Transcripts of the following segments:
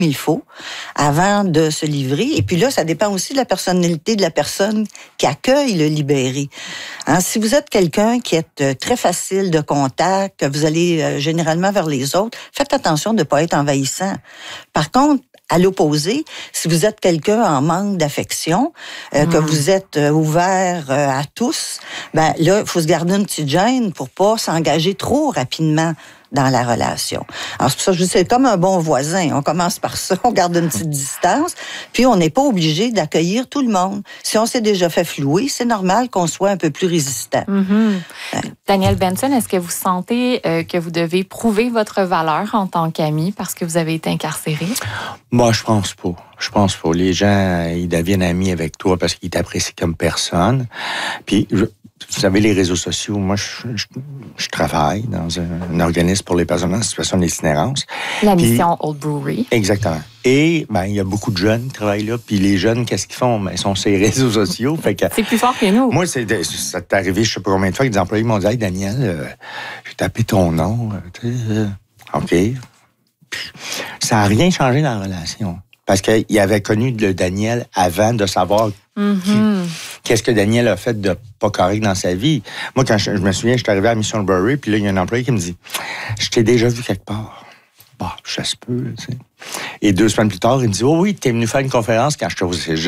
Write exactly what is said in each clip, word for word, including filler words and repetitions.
il faut avant de se livrer. Et puis là, ça dépend aussi de la personnalité de la personne qui accueille le libéré. Hein, si vous êtes quelqu'un qui est très facile de contact, que vous allez euh, généralement vers les autres, faites attention de ne pas être envahissant. Par contre, à l'opposé, si vous êtes quelqu'un en manque d'affection, euh, mmh. que vous êtes euh, ouvert euh, à tous, ben là, il faut se garder une petite gêne pour pas s'engager trop rapidement dans la relation. Alors, c'est pour ça que je dis, c'est comme un bon voisin. On commence par ça, on garde une petite distance, puis on n'est pas obligé d'accueillir tout le monde. Si on s'est déjà fait flouer, c'est normal qu'on soit un peu plus résistant. Mm-hmm. Ouais. Danielle Benson, est-ce que vous sentez euh, que vous devez prouver votre valeur en tant qu'ami parce que vous avez été incarcéré? Moi, je pense pas. Je pense pas. Les gens, ils deviennent amis avec toi parce qu'ils t'apprécient comme personne. Puis, je, vous savez, les réseaux sociaux, moi, je, je, je travaille dans un, un organisme pour les personnes en situation d'itinérance. La mission Old Brewery. Exactement. Et ben, il y a beaucoup de jeunes qui travaillent là. Puis les jeunes, qu'est-ce qu'ils font? Ben, ils sont sur les réseaux sociaux. Fait que, c'est plus fort que nous. Moi, c'est, ça t'est arrivé, je sais pas combien de fois, que des employés m'ont dit « Hey, Daniel, euh, j'ai tapé ton nom. Euh, euh, OK. » Puis, ça n'a rien changé dans la relation. Parce qu'il avait connu le Daniel avant de savoir mm-hmm. qui, qu'est-ce que Daniel a fait de pas correct dans sa vie. Moi, quand je, je me souviens, je suis arrivé à Mission Brewery, puis là, il y a un employé qui me dit « Je t'ai déjà vu quelque part. » Bah, ça se peut, tu sais. Et deux semaines plus tard, il me dit « Oh oui, t'es venu faire une conférence quand j'étais au cégep. »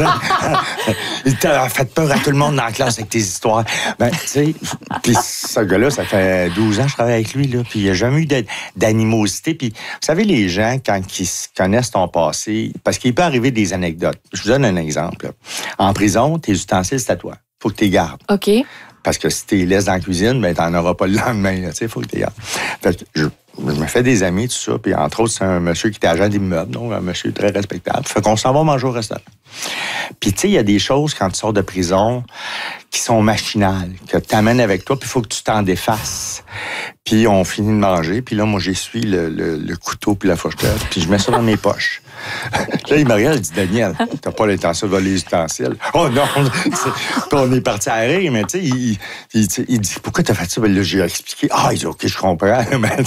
Il t'a fait peur à tout le monde dans la classe avec tes histoires. Ben, tu sais, puis ce gars-là, ça fait douze ans que je travaille avec lui, là, puis il n'y a jamais eu d'animosité. Puis, vous savez, les gens, quand ils connaissent ton passé, parce qu'il peut arriver des anecdotes. Je vous donne un exemple. Là. En prison, tes ustensiles, c'est à toi. Faut que tu les gardes. OK. Parce que si tu les laisses dans la cuisine, ben, t'en auras pas le lendemain, tu sais, faut que tu les gardes. Fait que je, je me fais des amis, tout ça, puis entre autres, c'est un monsieur qui était agent d'immeuble, donc un monsieur très respectable. Fait qu'on s'en va manger au restaurant. Puis, tu sais, il y a des choses, quand tu sors de prison, qui sont machinales, que tu amènes avec toi, puis il faut que tu t'en défasses. Puis, on finit de manger, puis là, moi, j'essuie le, le, le couteau puis la fourchette, puis je mets ça dans mes poches. Là, il me regarde, il dit « Daniel, t'as pas l'intention de voler les ustensiles. » Oh non! Puis on est parti à rire, mais tu sais, il, il, il dit « Pourquoi t'as fait ça? » Ben là, j'ai expliqué. Ah, il dit « OK, je comprends. »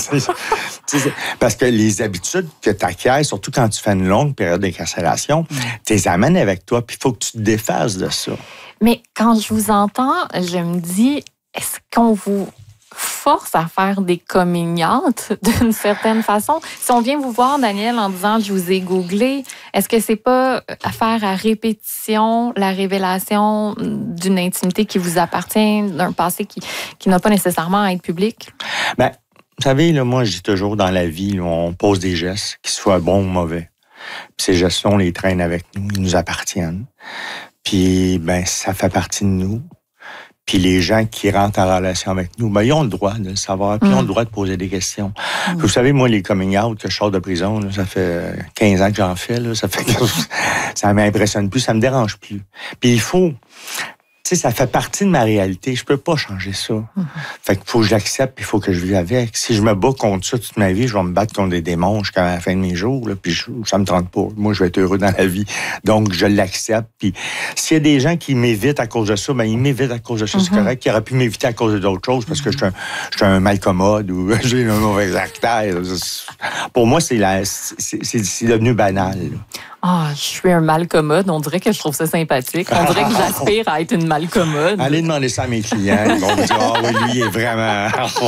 Parce que les habitudes que t'acquiers, surtout quand tu fais une longue période d'incarcération, tu les amènes avec toi, puis il faut que tu te défasses de ça. Mais quand je vous entends, je me dis, est-ce qu'on vous force à faire des coming out d'une certaine façon? Si on vient vous voir, Daniel, en disant « je vous ai googlé », est-ce que c'est pas à faire à répétition la révélation d'une intimité qui vous appartient, d'un passé qui, qui n'a pas nécessairement à être public? Bien, vous savez, là, moi, je dis toujours dans la vie, là, on pose des gestes, qu'ils soient bons ou mauvais. Puis ces gestes-là, on les traîne avec nous, ils nous appartiennent. Puis, ben, ça fait partie de nous. Puis les gens qui rentrent en relation avec nous, ben, ils ont le droit de le savoir, puis ils ont le droit de poser des questions. Mm. Vous savez, moi, les coming out que je sors de prison, là, ça fait quinze ans que j'en fais, là, ça fait que ça m'impressionne plus, ça me dérange plus. Puis il faut... Tu sais, ça fait partie de ma réalité. Je peux pas changer ça. Mm-hmm. Fait qu'il faut que je l'accepte, puis il faut que je vive avec. Si je me bats contre ça toute ma vie, je vais me battre contre des démons jusqu'à la fin de mes jours, là, puis je, ça me tente pas. Moi, je vais être heureux dans la vie. Donc, je l'accepte. Puis s'il y a des gens qui m'évitent à cause de ça, ben ils m'évitent à cause de ça, mm-hmm. c'est correct. Ils auraient pu m'éviter à cause d'autres choses, parce que je suis un, je suis un malcommode ou j'ai un mauvais caractère. Pour moi, c'est, la, c'est, c'est, c'est devenu banal. Là. Ah, je suis un malcommode. On dirait que je trouve ça sympathique. On dirait que j'aspire à être une malcommode. Allez demander ça à mes clients. Ils vont me dire, ah oh, oui, lui, il est vraiment...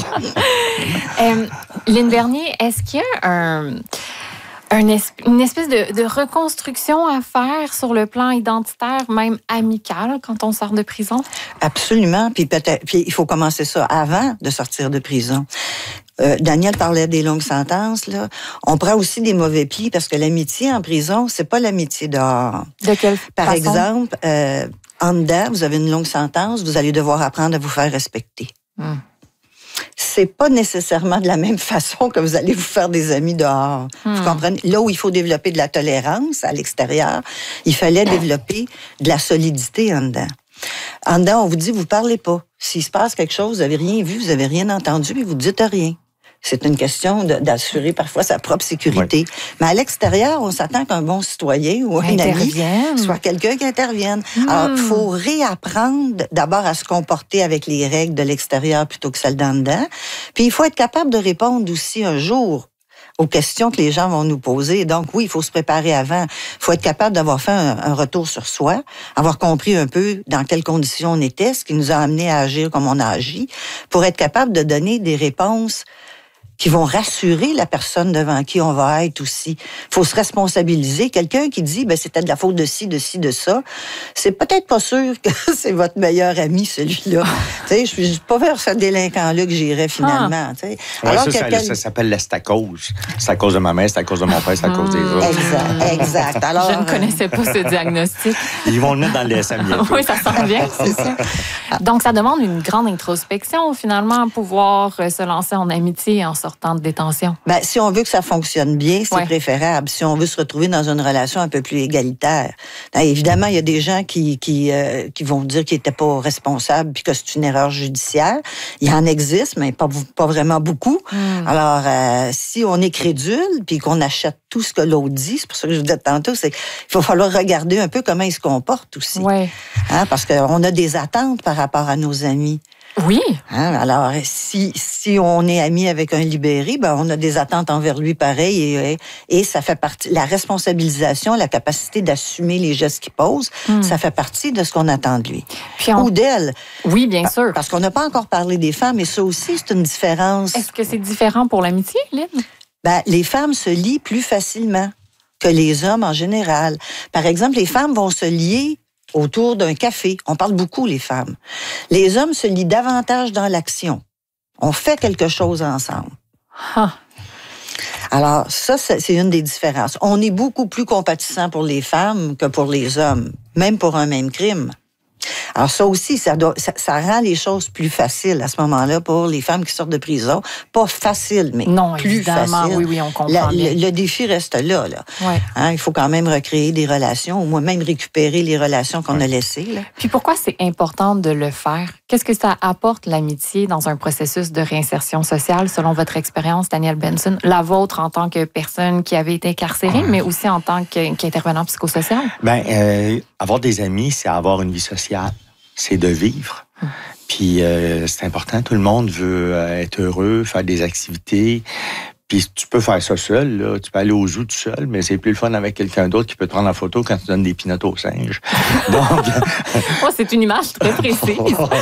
euh, Lynne Bernier, est-ce qu'il y a un... Un es- une espèce de, de reconstruction à faire sur le plan identitaire, même amical, quand on sort de prison? Absolument. Puis peut-être, puis il faut commencer ça avant de sortir de prison. Euh, Daniel parlait des longues sentences, là. On prend aussi des mauvais plis parce que l'amitié en prison, c'est pas l'amitié dehors. De quelle Par façon? exemple, euh, en dedans, vous avez une longue sentence, vous allez devoir apprendre à vous faire respecter. Hum. C'est pas nécessairement de la même façon que vous allez vous faire des amis dehors. Hmm. Vous comprenez? Là où il faut développer de la tolérance à l'extérieur, il fallait développer de la solidité en dedans. En dedans, on vous dit, vous parlez pas. S'il se passe quelque chose, vous avez rien vu, vous avez rien entendu, puis vous dites rien. C'est une question de, d'assurer parfois sa propre sécurité. Oui. Mais à l'extérieur, on s'attend qu'un bon citoyen ou un ami soit quelqu'un qui intervienne. Mmh. Alors, il faut réapprendre d'abord à se comporter avec les règles de l'extérieur plutôt que celles d'en dedans. Puis, il faut être capable de répondre aussi un jour aux questions que les gens vont nous poser. Donc, oui, il faut se préparer avant. Il faut être capable d'avoir fait un, un retour sur soi, avoir compris un peu dans quelles conditions on était, ce qui nous a amené à agir comme on a agi, pour être capable de donner des réponses qui vont rassurer la personne devant qui on va être aussi. Il faut se responsabiliser. Quelqu'un qui dit, ben c'était de la faute de ci, de ci, de ça, c'est peut-être pas sûr que c'est votre meilleur ami, celui-là. Tu sais, je suis pas vers ce délinquant-là que j'irais finalement. Tu sais. Ouais, Alors ça, que ça, quel... ça s'appelle la stacose. C'est à cause de ma mère, c'est à cause de mon père, c'est à cause des autres. Exact, exact. Alors, je ne connaissais pas ce diagnostic. Ils vont le mettre dans le S M bientôt. Oui, ça sent bien, c'est ça. Donc, ça demande une grande introspection, finalement, pouvoir se lancer en amitié en sortant de détention. Ben, si on veut que ça fonctionne bien, c'est Ouais. préférable. Si on veut se retrouver dans une relation un peu plus égalitaire. Ben, évidemment, il y a des gens qui qui, euh, qui vont dire qu'ils n'étaient pas responsables puis que c'est une erreur judiciaire. Il y en existe, mais pas, pas vraiment beaucoup. Mm. Alors, euh, si on est crédule puis qu'on achète tout ce que l'autre dit, c'est pour ça que je vous disais tantôt, c'est qu'il va falloir regarder un peu comment ils se comportent aussi. Ouais. Hein, parce qu'on a des attentes par rapport à nos amis. Oui. Hein, alors, si, si on est ami avec un libéré, ben, on a des attentes envers lui pareil et, et ça fait partie, la responsabilisation, la capacité d'assumer les gestes qu'il pose, mm. ça fait partie de ce qu'on attend de lui. Puis on... Ou d'elle. Oui, bien sûr. Parce qu'on n'a pas encore parlé des femmes et ça aussi, c'est une différence. Est-ce que c'est différent pour l'amitié, Lynn? Ben, les femmes se lient plus facilement que les hommes en général. Par exemple, les femmes vont se lier autour d'un café. On parle beaucoup, les femmes. Les hommes se lient davantage dans l'action. On fait quelque chose ensemble. Ah. Alors, ça, c'est une des différences. On est beaucoup plus compatissant pour les femmes que pour les hommes, même pour un même crime. Alors ça aussi, ça, doit, ça, ça rend les choses plus faciles à ce moment-là pour les femmes qui sortent de prison. Pas facile, mais non, plus évidemment, facile. Oui, oui, on comprend La, bien. Le, le défi reste là. là. Ouais. Hein, il faut quand même recréer des relations, ou même récupérer les relations qu'on a laissées. Là. Puis pourquoi c'est important de le faire? Qu'est-ce que ça apporte l'amitié dans un processus de réinsertion sociale, selon votre expérience, Daniel Benson? La vôtre en tant que personne qui avait été incarcérée, mais aussi en tant qu'intervenant psychosocial? Bien, euh, avoir des amis, c'est avoir une vie sociale. C'est de vivre. Hum. Puis euh, c'est important, tout le monde veut euh, être heureux, faire des activités. Puis tu peux faire ça seul, là. Tu peux aller au zoo tout seul, mais c'est plus le fun avec quelqu'un d'autre qui peut te prendre en photo quand tu donnes des pinottes aux singes. Donc, oh, c'est une image très précise.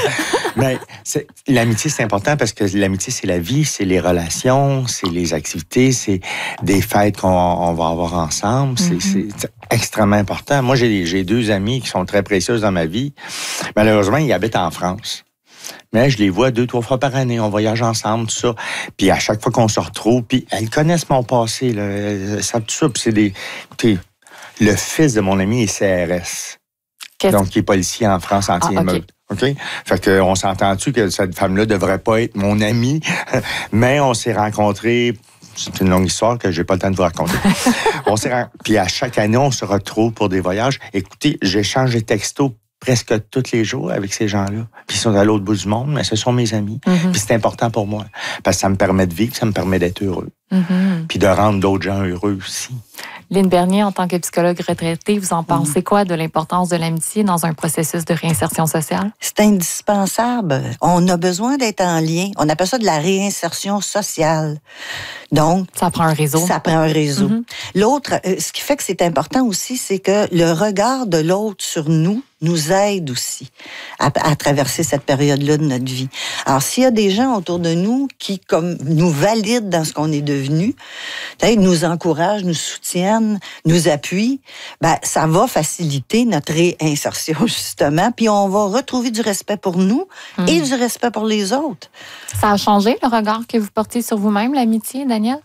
Mais c'est, l'amitié, c'est important parce que l'amitié, c'est la vie, c'est les relations, c'est les activités, c'est des fêtes qu'on on va avoir ensemble. Mm-hmm. C'est, c'est extrêmement important. Moi, j'ai, j'ai deux amis qui sont très précieuses dans ma vie. Malheureusement, ils habitent en France. Mais je les vois deux, trois fois par année. On voyage ensemble, tout ça. Puis à chaque fois qu'on se retrouve, puis elles connaissent mon passé, là. Elles savent tout ça. Puis c'est des... Écoutez, le fils de mon ami est C R S. Qu'est-ce... Donc, il est policier en France anti-émeute. Ah, OK? OK? Fait qu'on s'entend-tu que cette femme-là devrait pas être mon amie, mais on s'est rencontrés... C'est une longue histoire que j'ai pas le temps de vous raconter. on s'est rencontrés. Puis à chaque année, on se retrouve pour des voyages. Écoutez, j'échange des textos presque tous les jours avec ces gens-là. Puis ils sont à l'autre bout du monde, mais ce sont mes amis. Mm-hmm. Puis c'est important pour moi. Parce que ça me permet de vivre, ça me permet d'être heureux. Mm-hmm. Puis de rendre d'autres gens heureux aussi. Lynn Bernier, en tant que psychologue retraitée, vous en pensez quoi de l'importance de l'amitié dans un processus de réinsertion sociale? C'est indispensable. On a besoin d'être en lien. On appelle ça de la réinsertion sociale. Donc, ça prend un réseau. Ça prend un réseau. Mm-hmm. L'autre, ce qui fait que c'est important aussi, c'est que le regard de l'autre sur nous nous aide aussi à, à traverser cette période-là de notre vie. Alors, s'il y a des gens autour de nous qui comme nous valident dans ce qu'on est devenu, nous encouragent, nous soutiennent, nous appuient, ben, ça va faciliter notre réinsertion, justement, puis on va retrouver du respect pour nous mmh. et du respect pour les autres. Ça a changé le regard que vous portez sur vous-même, l'amitié, Daniel?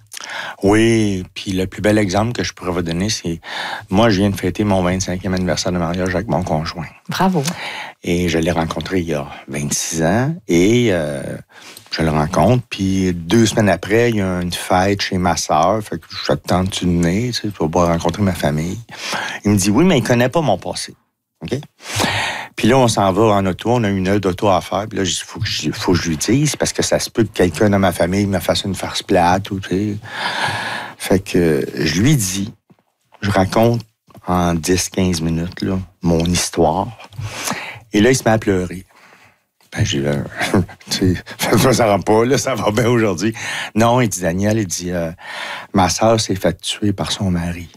Oui, puis le plus bel exemple que je pourrais vous donner, c'est... Moi, je viens de fêter mon vingt-cinquième anniversaire de mariage avec mon conjoint. Bravo. Et je l'ai rencontré il y a vingt-six ans, et euh, je le rencontre, puis deux semaines après, il y a une fête chez ma sœur, fait que je t'attends de venir, tu sais, tu vas pas rencontrer ma famille. Il me dit, oui, mais il connaît pas mon passé. OK? Puis là, on s'en va en auto, on a une heure d'auto à faire. Puis là, il faut, faut que je lui dise, parce que ça se peut que quelqu'un dans ma famille me fasse une farce plate. Ou, tu sais. Fait que je lui dis, je raconte en dix à quinze minutes là, mon histoire. Et là, il se met à pleurer. Ben, j'ai là, tu sais, fais-toi ça rend pas, là, ça va bien aujourd'hui. Non, il dit, Daniel, il dit, euh, ma sœur s'est faite tuer par son mari.